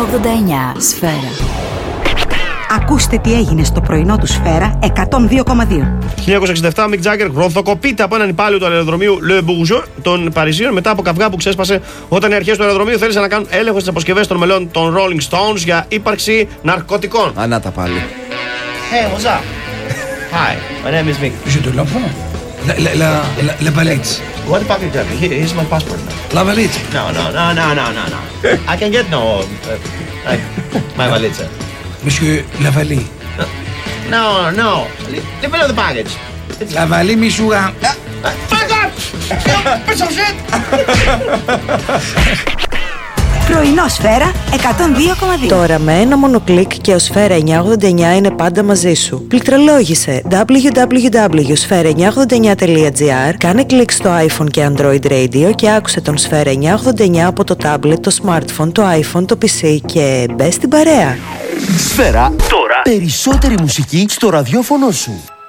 989 Σφαίρα. Ακούστε τι έγινε στο πρωινό του Σφαίρα 102,2. 1967, Μικ Τζάγκερ γροθοκοπείται από έναν υπάλληλο του αεροδρομίου Le Bourgeois των Παρισίων μετά από καυγά που ξέσπασε όταν οι αρχές του αεροδρομίου θέλησαν να κάνουν έλεγχο στις αποσκευές των μελών των Rolling Stones για ύπαρξη ναρκωτικών. Ανάτα πάλι. Hey, what's up? Hi, my name is Mick. Je te l'apprends. La valise. What the fuck are you telling me? Here's my passport now. La valise. No. I can get my valise. Monsieur Lavallee. No. Leave it on the baggage. Lavallee Missoura. Fuck up! Piece of shit! Πρωινό Σφαίρα 102,2. Τώρα με ένα μόνο κλικ και ο Σφαίρα 989 είναι πάντα μαζί σου. Πληκτρολόγησε www.sfera989.gr, κάνε κλικ στο iPhone και Android Radio και άκουσε τον Σφαίρα 989 από το tablet, το smartphone, το iPhone, το PC και μπες στην παρέα. Σφαίρα, τώρα περισσότερη μουσική στο ραδιόφωνο σου.